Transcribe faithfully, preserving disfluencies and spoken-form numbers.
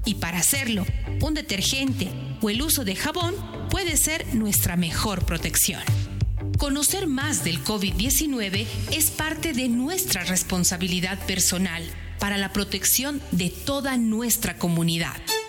Y para hacerlo, un detergente o el uso de jabón puede ser nuestra mejor protección. Conocer más del covid diecinueve es parte de nuestra responsabilidad personal para la protección de toda nuestra comunidad.